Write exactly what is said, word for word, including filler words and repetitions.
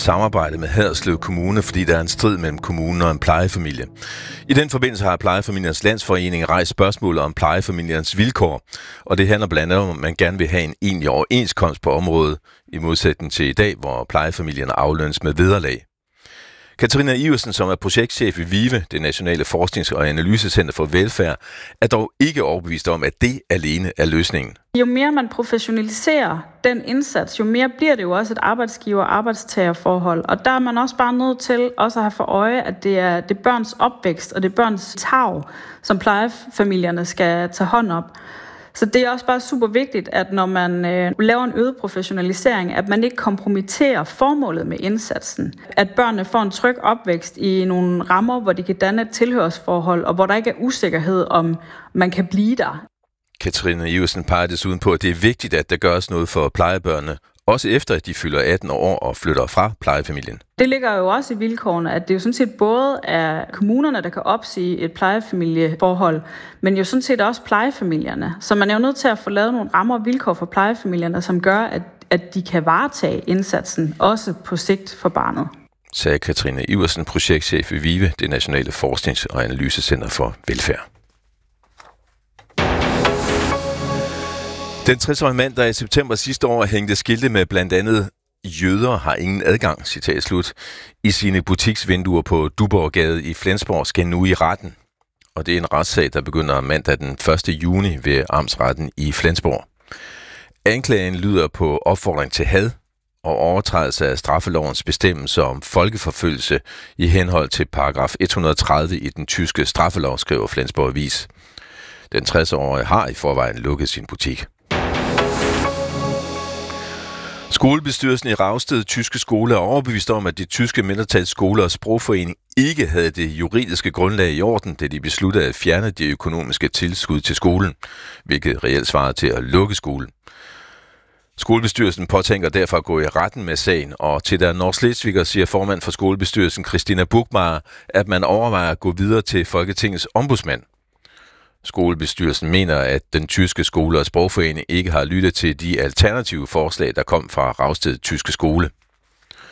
samarbejde med Haderslev Kommune, fordi der er en strid mellem kommunen og en plejefamilie. I den forbindelse har Plejefamiliernes Landsforening rejst spørgsmål om plejefamiliernes vilkår, og det handler blandt andet om, at man gerne vil have en egentlig overenskomst på området, i modsætning til i dag, hvor plejefamilierne aflønnes med vederlag. Katarina Iversen, som er projektchef i VIVE, det Nationale Forsknings- og Analysecenter for Velfærd, er dog ikke overbevist om, at det alene er løsningen. Jo mere man professionaliserer den indsats, jo mere bliver det jo også et arbejdsgiver-arbejdstagerforhold. Og der er man også bare nødt til også at have for øje, at det er, det er børns opvækst og det er børns tarv, som plejefamilierne skal tage hånd om. Så det er også bare super vigtigt, at når man øh, laver en øget professionalisering, at man ikke kompromitterer formålet med indsatsen. At børnene får en tryg opvækst i nogle rammer, hvor de kan danne et tilhørsforhold, og hvor der ikke er usikkerhed om, man kan blive der. Katarina Iversen peger desuden på, at det er vigtigt, at der gøres noget for plejebørnene, også efter at de fylder atten år og flytter fra plejefamilien. Det ligger jo også i vilkårene, at det jo sådan set både er kommunerne, der kan opsige et plejefamilieforhold, men jo sådan set også plejefamilierne. Så man er jo nødt til at få lavet nogle rammer og vilkår for plejefamilierne, som gør, at, at de kan varetage indsatsen, også på sigt for barnet. Sagde Katarina Iversen, projektchef i VIVE, det Nationale Forsknings- og Analysecenter for Velfærd. Den tres-årige mand, der i september sidste år hængte skilte med blandt andet "Jøder har ingen adgang", citat slut, i sine butiksvinduer på Duborggade i Flensborg, skal nu i retten. Og det er en retssag, der begynder mandag den første juni ved Amtsretten i Flensborg. Anklagen lyder på opfordring til had og overtrædelse af straffelovens bestemmelse om folkeforfølgelse i henhold til paragraf et hundrede og tredive i den tyske straffelov, skriver Flensborg Avis. Den tres-årige har i forvejen lukket sin butik. Skolebestyrelsen i Ragsted Tyske Skole er overbevist om, at de tyske mindretalsskoler og sprogforening ikke havde det juridiske grundlag i orden, da de besluttede at fjerne de økonomiske tilskud til skolen, hvilket reelt svarer til at lukke skolen. Skolebestyrelsen påtænker derfor at gå i retten med sagen, og til der Nordslesviger siger formand for skolebestyrelsen Christina Buchmeier, at man overvejer at gå videre til Folketingets ombudsmand. Skolebestyrelsen mener, at den tyske skole- og sprogforening ikke har lyttet til de alternative forslag, der kom fra Ragsted Tyske Skole.